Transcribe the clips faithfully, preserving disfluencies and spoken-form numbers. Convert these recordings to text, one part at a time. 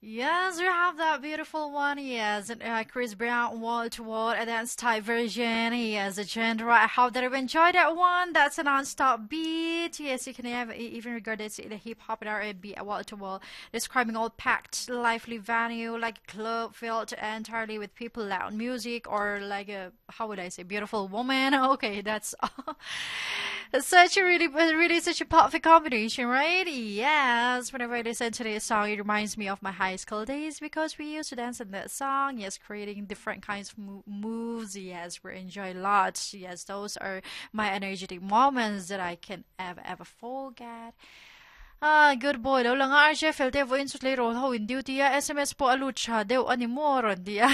Yes, we have that beautiful one. Yes, and, uh, Chris Brown, Wall to Wall, and that's Thai version. Yes, a genre. I hope that you've enjoyed that one. That's a non-stop beat. Yes, you can have e- even regard it as the hip hop and R and B, Wall to Wall, describing all packed, lively venue like a club filled entirely with people, loud music, or like a how would I say, beautiful woman. Okay, that's such a really, really such a perfect combination, right? Yes. Whenever I listen to this song, it reminds me of my high school days because we used to dance in that song. Yes, creating different kinds of mo- moves. Yes, we enjoy lots. Yes, those are my energetic moments that I can ever ever forget. Ah, good boy. Daw lang nga siya felt evo in sut lero ho in duty ya S M S po alut siya. Dew animoron dia.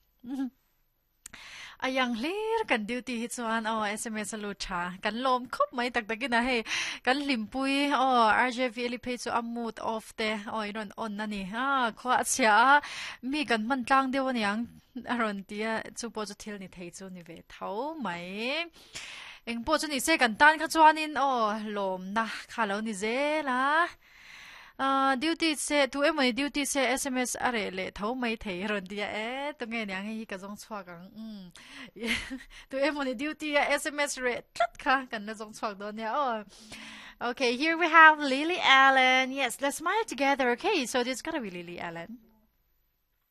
Ayang lir kan duty hitsuan oh S M S lucha kan lom khop mai tak tak na he kan limpui oh R J V li pe chu amut off te oh iron on na ni ha khwa sia mi kan man tlang de wan yang aron tia chu po chu thil ni thei chu ni ve thau mai eng po chu ni se kan tan kha chuanin oh lom na kha lo ni ze la à duty se tu em mai duty se S M S are le thau mai thei ron dia e tu nge nyang hi ka jong chwa kang um tu em mai duty ya S M S re tlat kha kan na jong chwa don ya oh okay here we have Lily Allen. Yes, let's smile together. Okay, so this is gonna be Lily Allen.